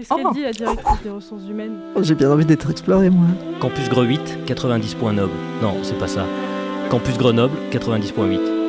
Qu'est-ce qu'elle dit, la directrice des ressources humaines? J'ai bien envie d'être exploré, moi. Campus Greux 8, 90 points nobles. Non, c'est pas ça. Campus Grenoble, 90.8.